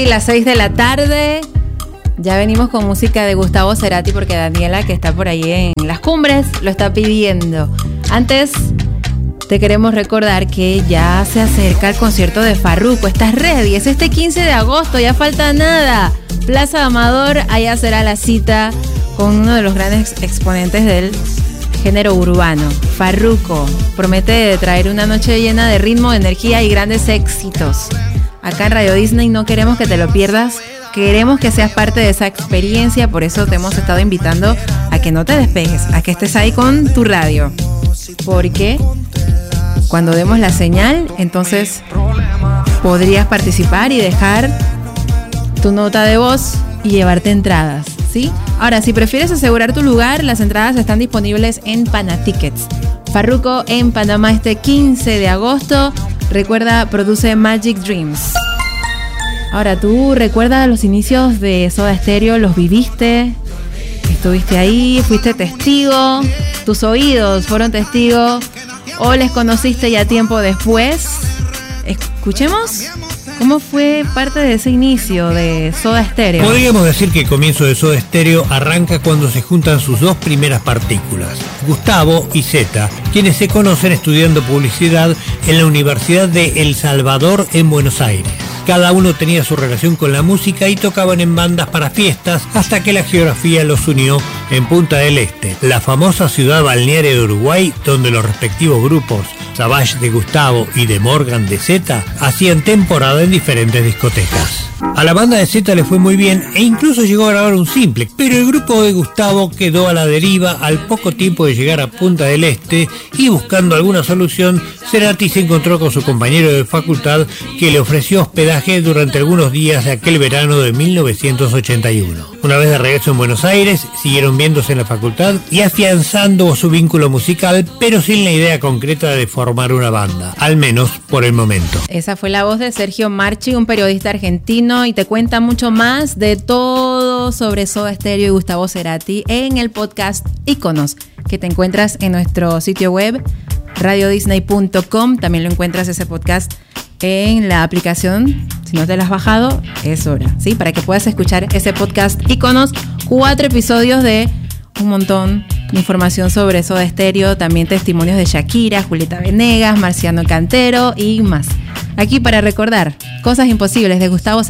Las 6 de la tarde, ya venimos con música de Gustavo Cerati porque Daniela, que está por ahí en las cumbres, lo está pidiendo. Antes, te queremos recordar que ya se acerca el concierto de Farruko. ¿Estás ready? Es este 15 de agosto, ya falta nada. Plaza Amador, allá será la cita con uno de los grandes exponentes del género urbano. Farruko promete traer una noche llena de ritmo, de energía y grandes éxitos. Acá en Radio Disney no queremos que te lo pierdas, queremos que seas parte de esa experiencia, por eso te hemos estado invitando a que no te despegues, a que estés ahí con tu radio. Porque cuando demos la señal, entonces podrías participar y dejar tu nota de voz y llevarte entradas, ¿sí? Ahora, si prefieres asegurar tu lugar, las entradas están disponibles en Panatickets. Farruko en Panamá este 15 de agosto. Recuerda, produce Magic Dreams. Ahora, ¿tú recuerdas los inicios de Soda Stereo? ¿Los viviste? ¿Estuviste ahí? ¿Fuiste testigo? ¿Tus oídos fueron testigos? ¿O les conociste ya tiempo después? Escuchemos cómo fue parte de ese inicio de Soda Stereo. Podríamos decir que el comienzo de Soda Stereo arranca cuando se juntan sus dos primeras partículas, Gustavo y Zeta, quienes se conocen estudiando publicidad en la Universidad de El Salvador en Buenos Aires. Cada uno tenía su relación con la música y tocaban en bandas para fiestas hasta que la geografía los unió en Punta del Este, la famosa ciudad balnearia de Uruguay, donde los respectivos grupos Savage de Gustavo y de Morgan de Zeta hacían temporada en diferentes discotecas. A la banda de Zeta le fue muy bien e incluso llegó a grabar un simple, pero el grupo de Gustavo quedó a la deriva al poco tiempo de llegar a Punta del Este y buscando alguna solución, Cerati se encontró con su compañero de facultad que le ofreció hospedaje durante algunos días de aquel verano de 1981. Una vez de regreso en Buenos Aires, siguieron viéndose en la facultad y afianzando su vínculo musical, pero sin la idea concreta de formar una banda, al menos por el momento. Esa fue la voz de Sergio Marchi, un periodista argentino, y te cuenta mucho más de todo sobre Soda Stereo y Gustavo Cerati en el podcast Íconos, que te encuentras en nuestro sitio web radiodisney.com. También lo encuentras ese podcast en la aplicación. Si no te la has bajado, es hora, ¿sí? Para que puedas escuchar ese podcast Íconos, 4 episodios de un montón de información sobre Soda Stereo, también testimonios de Shakira, Julieta Venegas, Marciano Cantero y más. Aquí para recordar Cosas Imposibles de Gustavo Cerati.